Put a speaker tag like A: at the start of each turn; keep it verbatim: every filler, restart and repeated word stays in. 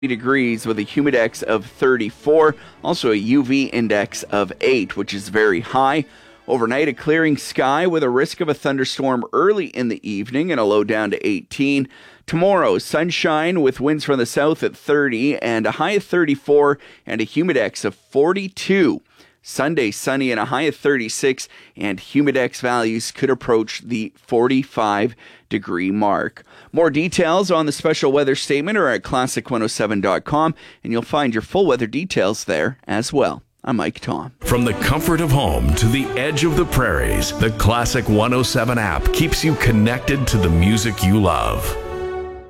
A: degrees with a humidex of thirty-four, also a U V index of eight, which is very high. Overnight, a clearing sky with a risk of a thunderstorm early in the evening and a low down to eighteen. Tomorrow, sunshine with winds from the south at thirty and a high of thirty-four and a humidex of forty-two. Sunday, sunny and a high of thirty-six, and humidex values could approach the forty-five degree mark. More details on the special weather statement are at classic one oh seven dot com, and you'll find your full weather details there as well. I'm Mike Tom.
B: From the comfort of home to the edge of the prairies, the Classic one oh seven app keeps you connected to the music you love.